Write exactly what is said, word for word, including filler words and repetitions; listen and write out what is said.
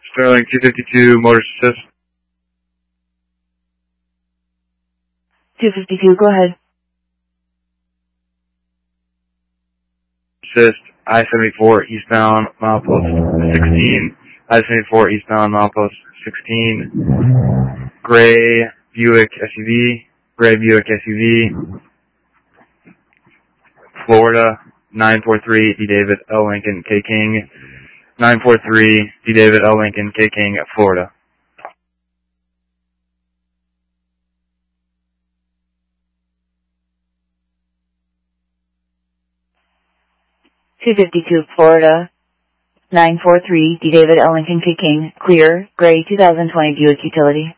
Sterling two fifty-two, motor assist. two fifty-two, go ahead. Assist, I seventy-four eastbound, milepost sixteen. I seventy-four eastbound, milepost sixteen. Gray Buick S U V. Gray Buick S U V. Florida, nine four three D David L Lincoln K King. nine four three D David L Lincoln K King, Florida. two fifty-two, Florida, nine four three D David L Lincoln K King, clear, gray two thousand twenty Buick Utility.